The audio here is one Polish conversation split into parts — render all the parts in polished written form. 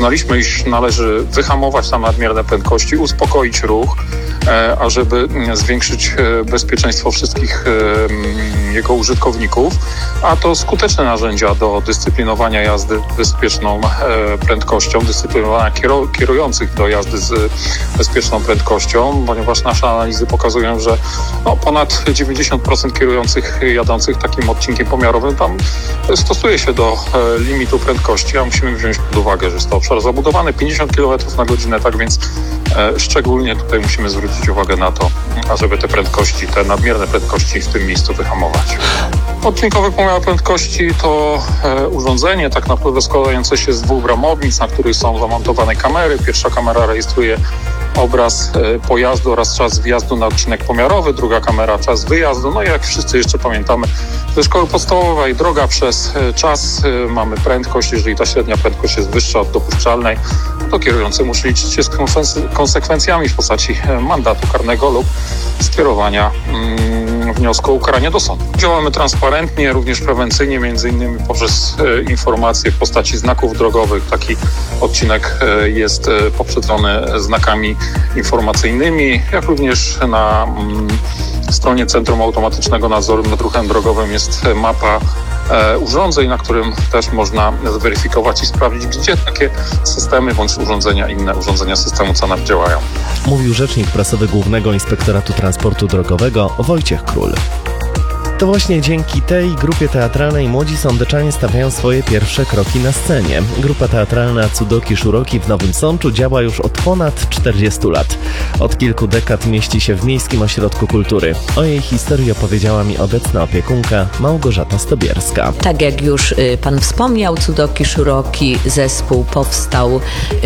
uznaliśmy, iż należy wyhamować tam nadmierne prędkości, uspokoić ruch, ażeby zwiększyć bezpieczeństwo wszystkich jego użytkowników, a to skuteczne narzędzia do dyscyplinowania jazdy bezpieczną prędkością, dyscyplinowania kierujących do jazdy z bezpieczną prędkością, ponieważ nasze analizy pokazują, że ponad 90% kierujących jadących takim odcinkiem pomiarowym tam stosuje się do limitu prędkości, a musimy wziąć pod uwagę, że jest to obszar zabudowany 50 km na godzinę, tak więc szczególnie tutaj musimy zwrócić uwagę na to, ażeby te prędkości, te nadmierne prędkości w tym miejscu wyhamować. Odcinkowy pomiar prędkości to urządzenie tak naprawdę składające się z 2 bramownic, na których są zamontowane kamery. Pierwsza kamera rejestruje obraz pojazdu oraz czas wjazdu na odcinek pomiarowy, druga kamera czas wyjazdu. No i jak wszyscy jeszcze pamiętamy ze szkoły podstawowej, droga przez czas, mamy prędkość. Jeżeli ta średnia prędkość jest wyższa od dopuszczalnej, to kierujący musi liczyć się z konsekwencjami w postaci mandatu karnego lub skierowania wniosku o ukaranie do sądu. Działamy transparentnie, również prewencyjnie, między innymi poprzez informacje w postaci znaków drogowych. Taki odcinek jest poprzedzony znakami informacyjnymi, jak również na stronie Centrum Automatycznego Nadzoru nad Ruchem Drogowym jest mapa urządzeń, na którym też można zweryfikować i sprawdzić, gdzie takie systemy bądź inne urządzenia systemu CANAP działają. Mówił rzecznik prasowy Głównego Inspektoratu Transportu Drogowego Wojciech Król. To właśnie dzięki tej grupie teatralnej młodzi sądeczanie stawiają swoje pierwsze kroki na scenie. Grupa teatralna Cudoki Szuroki w Nowym Sączu działa już od ponad 40 lat. Od kilku dekad mieści się w Miejskim Ośrodku Kultury. O jej historii opowiedziała mi obecna opiekunka Małgorzata Stobierska. Tak jak już pan wspomniał, Cudoki Szuroki zespół powstał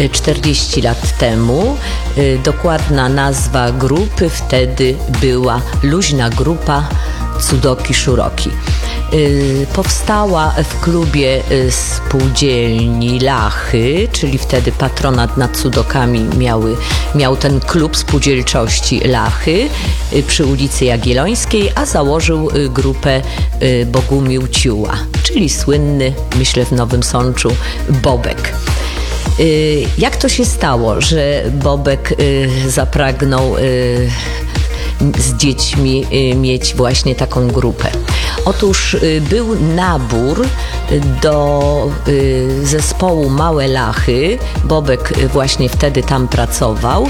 40 lat temu. Dokładna nazwa grupy wtedy była Luźna Grupa Cudoki Szuroki. Powstała w klubie spółdzielni Lachy, czyli wtedy patronat nad cudokami miał ten klub spółdzielczości Lachy przy ulicy Jagiellońskiej, a założył grupę Bogumił Ciuła, czyli słynny, myślę, w Nowym Sączu Bobek. Jak to się stało, że Bobek zapragnął z dziećmi mieć właśnie taką grupę? Otóż był nabór do zespołu Małe Lachy. Bobek właśnie wtedy tam pracował.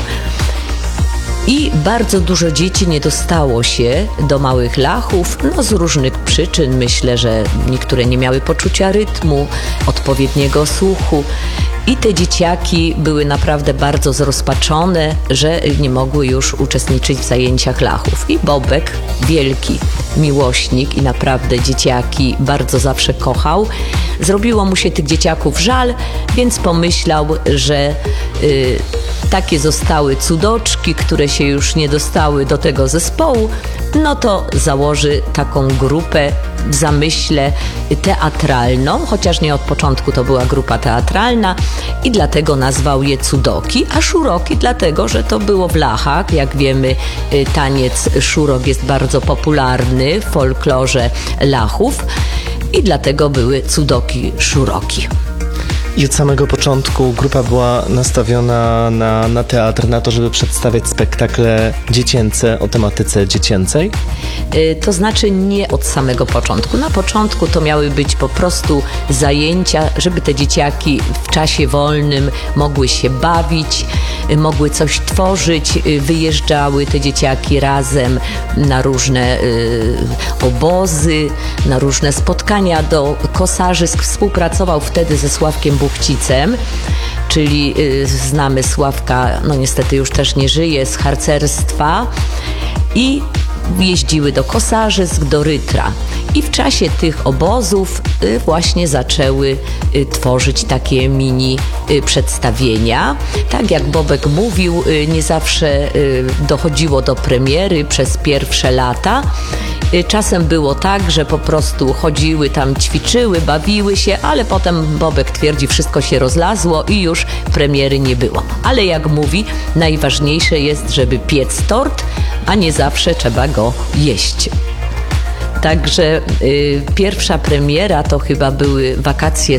I bardzo dużo dzieci nie dostało się do Małych Lachów, z różnych przyczyn. Myślę, że niektóre nie miały poczucia rytmu, odpowiedniego słuchu. I te dzieciaki były naprawdę bardzo zrozpaczone, że nie mogły już uczestniczyć w zajęciach Lachów. I Bobek, wielki miłośnik i naprawdę dzieciaki bardzo zawsze kochał, zrobiło mu się tych dzieciaków żal, więc pomyślał, że takie zostały cudoczki, które się już nie dostały do tego zespołu, to założy taką grupę w zamyśle teatralną, chociaż nie od początku to była grupa teatralna i dlatego nazwał je Cudoki, a Szuroki dlatego, że to było w Lachach. Jak wiemy, taniec szurok jest bardzo popularny w folklorze Lachów i dlatego były Cudoki Szuroki. I od samego początku grupa była nastawiona na teatr, na to, żeby przedstawiać spektakle dziecięce o tematyce dziecięcej? To znaczy nie od samego początku. Na początku to miały być po prostu zajęcia, żeby te dzieciaki w czasie wolnym mogły się bawić, mogły coś tworzyć. Wyjeżdżały te dzieciaki razem na różne obozy, na różne spotkania do Kosarzysk. Współpracował wtedy ze Sławkiem Buchcicem, czyli znamy Sławka, niestety już też nie żyje, z harcerstwa, i jeździły do Kosarzysk, do Rytra. I w czasie tych obozów właśnie zaczęły tworzyć takie mini przedstawienia. Tak jak Bobek mówił, nie zawsze dochodziło do premiery przez pierwsze lata. Czasem było tak, że po prostu chodziły tam, ćwiczyły, bawiły się, ale potem Bobek twierdzi, wszystko się rozlazło i już premiery nie było. Ale jak mówi, najważniejsze jest, żeby piec tort, a nie zawsze trzeba go jeść. Także pierwsza premiera to chyba były wakacje